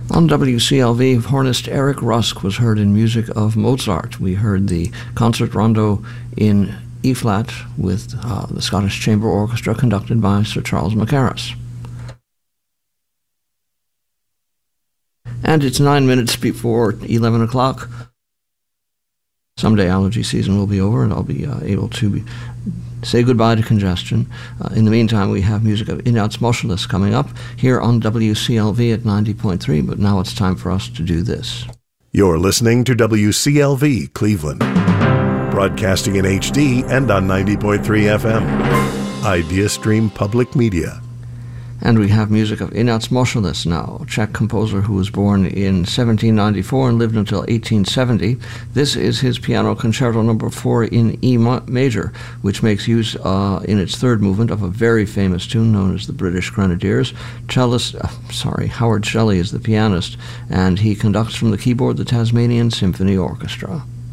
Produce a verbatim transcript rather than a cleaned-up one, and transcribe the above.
On W C L V, hornist Eric Rusk was heard in music of Mozart. We heard the concert rondo in E-flat with uh, the Scottish Chamber Orchestra conducted by Sir Charles Mackerras. And it's nine minutes before eleven o'clock. Someday allergy season will be over and I'll be uh, able to be, say goodbye to congestion. Uh, in the meantime, we have music of Ignaz Moscheles coming up here on W C L V at ninety point three, but now it's time for us to do this. You're listening to W C L V Cleveland, broadcasting in H D and on ninety point three F M. IdeaStream Public Media. And we have music of Ignaz Moscheles now, a Czech composer who was born in seventeen ninety-four and lived until eighteen seventy. This is his Piano Concerto number four in E major, which makes use uh, in its third movement of a very famous tune known as the British Grenadiers. Cellist, uh, sorry, Howard Shelley is the pianist, and he conducts from the keyboard the Tasmanian Symphony Orchestra.